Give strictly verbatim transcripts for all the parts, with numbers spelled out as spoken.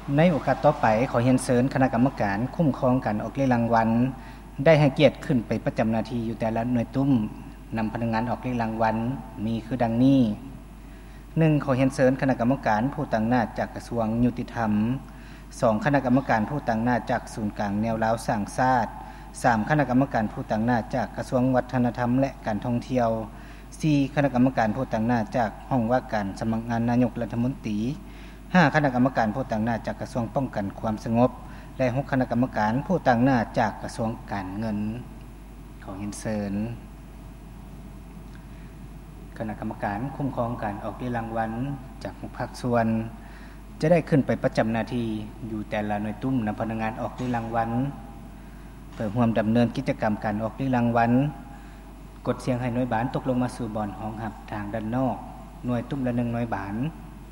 ในโอกาสต่อไปขอเรียนเชิญคณะกรรมการคุ้มครองการออกรางวัลได้ให้เกียรติขึ้นไปประจำหน้าที่อยู่แต่ละหน่วยตุ้มนำพนักงานออกรางวัลมีคือดังนี้หนึ่งขอเรียนเชิญคณะกรรมการผู้ตั้งหน้าจากกระทรวงยุติธรรมสองคณะกรรมการผู้ตั้งหน้าจากศูนย์กลางแนวราวสร้างชาติสามคณะกรรมการผู้ตั้งหน้าจากกระทรวงวัฒนธรรมและการท่องเที่ยวสี่คณะกรรมการผู้ตั้งหน้าจากห้องว่าการสำนักงานนายกรัฐมนตรีห้าคณะกรรมการผู้ตั้งหน้าจากกระทรวงป้องกันความสงบและหกคณะกรรมการผู้ตั้งหน้าจากกระทรวงการเงินขอเรียนเชิญคณะกรรมการคุ้มครองการออกรางวัลจากทุกภาคส่วนจะได้ขึ้นไปประจำหน้าที่อยู่แต่ละหน่วยตุ้มนำพนักงานออกรางวัลเพื่อร่วมดำเนินกิจกรรมการออกรางวัลกดเสียงให้หน่วยบานตกลงมาสู่บอนห้องหับทางด้านนอกหน่วยตุ้มละหนึ่งหน่วยบาน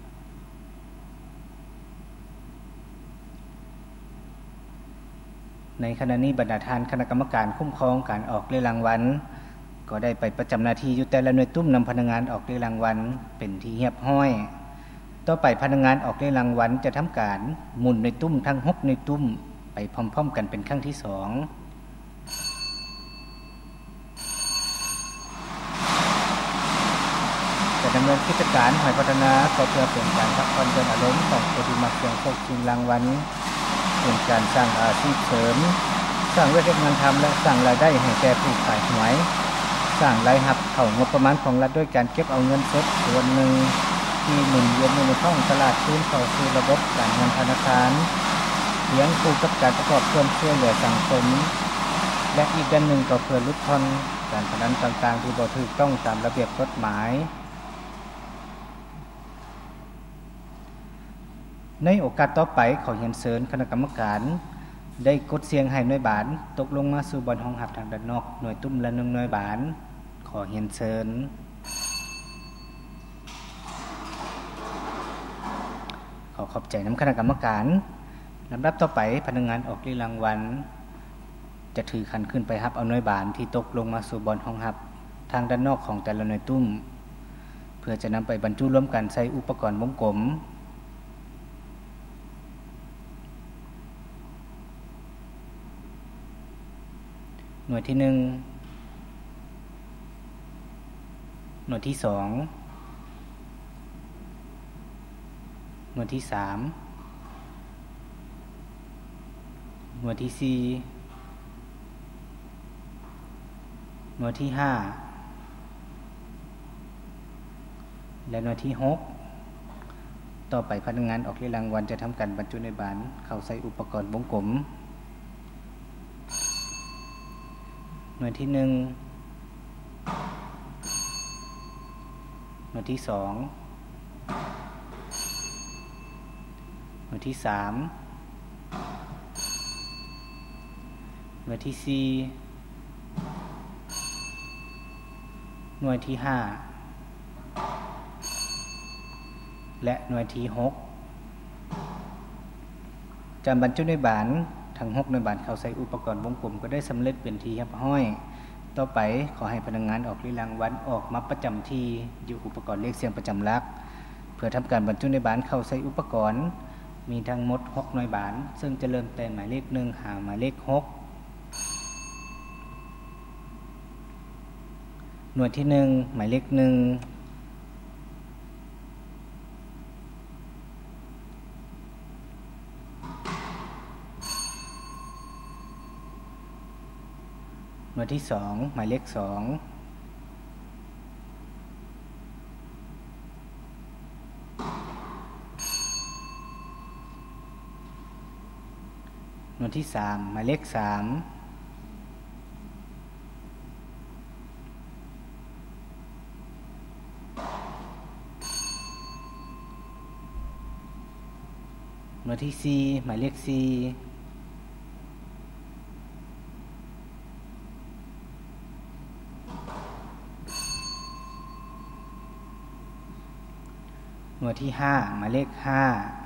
ในขณะนี้บรรดาท่านคณะกรรมการคุ้มครองการออกรางวัลก็ได้ไปประจำหน้าที่อยู่แต่ละหน่วยตุ้มนำพนักงานออกรางวัลเป็นที่เรียบร้อยต่อไปพนักงานออกรางวัลจะทำการหมุนหน่วยตุ้มทั้งหกหน่วยตุ้มไปพร้อมๆกันเป็นครั้งที่สองจะดำเนินกิจการหอยพัฒนาก็เพื่อเป็นการพักผ่อนเดินอารมณ์ของผู้ที่มาเสี่ยงโชคชิงรางวัลเป็นการสร้างอาชีพเสริมสร้างเวทีงานทำและสร้างรายได้ให้แก่ผู้ขายหวยสร้างรายรับเข้างบประมาณของรัฐด้วยการเก็บเอาเงินสดส่วนหนึ่งที่หมุนเวียนในท้องตลาดคืนเข้าสู่ระบบการเงินธนาคารเลี้ยงคู่กับการประกอบความช่วยเหลือสังคมและอีกด้านหนึ่งก็เพื่อลดทอนการพนันต่างๆที่บ่ถูกต้องตามระเบียบกฎหมายในโอกาสต่อไปขอเรียนเชิญคณะกรรมการได้กดเสียงให้หน่วยบานตกลงมาสู่บอนห้องหับทางด้านนอกหน่วยตุ้มละหนึ่งหน่วยบานขอเรียนเชิญขอขอบใจนำคณะกรรมการลำดับต่อไปพนักงานออกรางวัลจะถือขันขึ้นไปรับเอาหน่วยบานที่ตกลงมาสู่บอนห้องหับทางด้านนอกของแต่ละหน่วยตุ้มเพื่อจะนำไปบรรจุรวมกันใส่อุปกรณ์วงกลมหน่วยที่หนึ่งหน่วยที่สองหน่วยที่สามหน่วยที่สี่หน่วยที่ห้าและหน่วยที่หกต่อไปพนักงานออกรางวัลจะทำการบรรจุในบานเข้าใส่อุปกรณ์วงกลมหน่วยที่หนึ่งหน่วยที่สองหน่วยที่สามหน่วยที่สี่หน่วยที่ห้าและหน่วยที่หกจะบรรจุในบานทั้งหกหน่วยบานเข้าใส่อุปกรณ์วงกลมก็ได้สำเร็จเป็นที่เรียบร้อยต่อไปขอให้พนักงานออกรางวัลออกมาประจำที่อยู่อุปกรณ์เลขเสียงประจำหลักเพื่อทำการบรรจุในบานเข้าใส่อุปกรณ์มีทั้งหมดหกหน่วยบานซึ่งจะเริ่มแต่หมายเลขหนึ่งหาหมายเลขหกหน่วยที่หนึ่งหมายเลขหนึ่งหน่วยที่สองหมายเลขสองหน่วยที่สามหมายเลขสามหน่วยที่สี่หมายเลขสี่หน่วยที่ห้าหมายเลขห้า